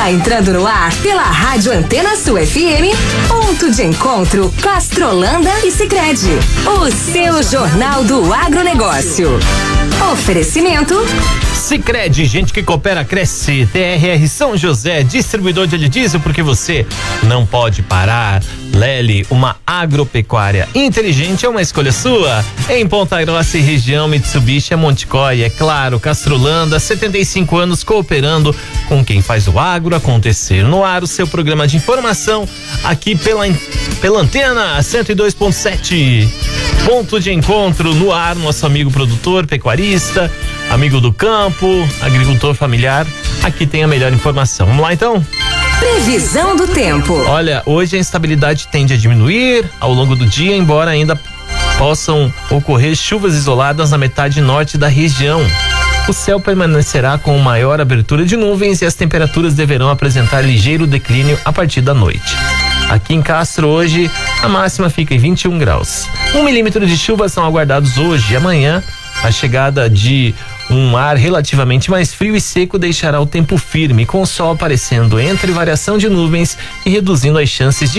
Está entrando no ar pela Rádio Antena Sul FM, ponto de encontro Castrolanda e Sicredi. O seu Jornal do Agronegócio. Oferecimento Sicredi, gente que coopera, cresce. TRR São José, distribuidor de óleo diesel, porque você não pode parar. Lely, uma agropecuária inteligente, é uma escolha sua. Em Ponta Grossa e região, Mitsubishi é Monticói, é claro, Castrolanda, 75 anos cooperando com quem faz o agro acontecer. No ar, o seu programa de informação aqui pela Antena 102.7. Ponto de encontro no ar, nosso amigo produtor, pecuarista, amigo do campo, agricultor familiar. Aqui tem a melhor informação. Vamos lá então? Previsão do tempo. Olha, hoje a instabilidade tende a diminuir ao longo do dia, embora ainda possam ocorrer chuvas isoladas na metade norte da região. O céu permanecerá com maior abertura de nuvens e as temperaturas deverão apresentar ligeiro declínio a partir da noite. Aqui em Castro hoje, a máxima fica em 21 graus. 1 milímetro de chuva são aguardados hoje e amanhã. A chegada de um ar relativamente mais frio e seco deixará o tempo firme, com o sol aparecendo entre variação de nuvens e reduzindo as chances de